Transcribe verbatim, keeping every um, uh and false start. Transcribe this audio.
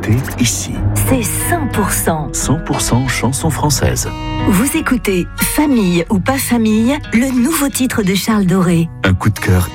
écoutez ici. C'est cent pour cent. cent pour cent chansons françaises. Vous écoutez Famille ou pas famille, le nouveau titre de Charles Doré. Un coup de cœur